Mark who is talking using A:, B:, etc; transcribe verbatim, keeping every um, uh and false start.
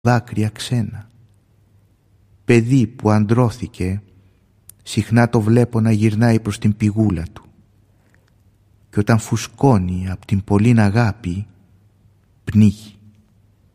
A: δάκρυα ξένα. Παιδί που αντρώθηκε, συχνά το βλέπω να γυρνάει προς την πηγούλα του. Και όταν φουσκώνει απ' την πολλήν αγάπη, πνίγει.